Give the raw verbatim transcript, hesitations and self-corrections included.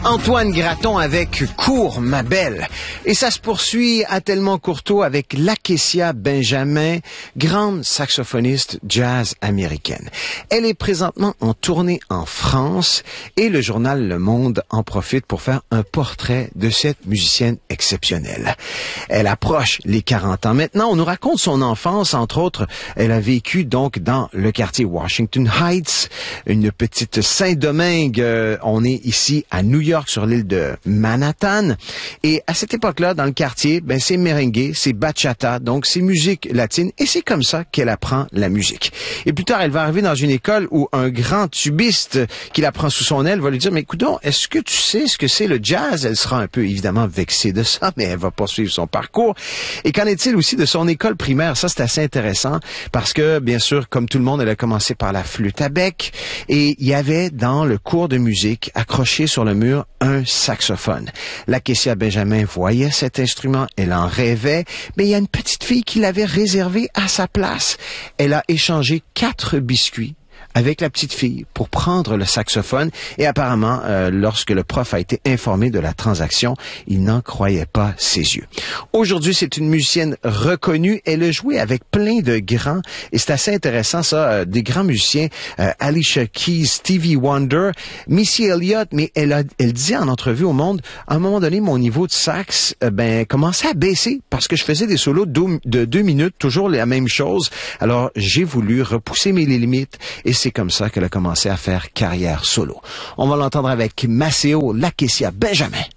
Antoine Graton avec Cours, ma belle. Et ça se poursuit à Tellement Courteau avec Lakecia Benjamin, grande saxophoniste jazz américaine. Elle est présentement en tournée en France et le journal Le Monde en profite pour faire un portrait de cette musicienne exceptionnelle. Elle approche les quarante ans maintenant. On nous raconte son enfance, entre autres. Elle a vécu donc dans le quartier Washington Heights, une petite Saint-Domingue. Euh, on est ici à New York, sur l'île de Manhattan. Et à cette époque-là, dans le quartier, ben c'est merengue, c'est bachata, donc c'est musique latine. Et c'est comme ça qu'elle apprend la musique. Et plus tard, elle va arriver dans une école où un grand tubiste qui la prend sous son aile va lui dire, mais écoute, est-ce que tu sais ce que c'est le jazz? Elle sera un peu évidemment vexée de ça, mais elle va poursuivre son parcours. Et qu'en est-il aussi de son école primaire? Ça, c'est assez intéressant parce que, bien sûr, comme tout le monde, elle a commencé par la flûte à bec et il y avait dans le cours de musique, accroché sur le mur, un saxophone. Lakecia Benjamin voyait cet instrument, elle en rêvait, mais il y a une petite fille qui l'avait réservé à sa place. Elle a échangé quatre biscuits avec la petite fille pour prendre le saxophone et apparemment, euh, lorsque le prof a été informé de la transaction, il n'en croyait pas ses yeux. Aujourd'hui, c'est une musicienne reconnue. Elle a joué avec plein de grands et c'est assez intéressant ça, euh, des grands musiciens, euh, Alicia Keys, Stevie Wonder, Missy Elliott, mais elle a, elle disait en entrevue au Monde, à un moment donné, mon niveau de sax, euh, ben, commençait à baisser parce que je faisais des solos de, de deux minutes, toujours la même chose. Alors, j'ai voulu repousser mes limites et c'est comme ça qu'elle a commencé à faire carrière solo. On va l'entendre avec Maceo Lakecia Benjamin.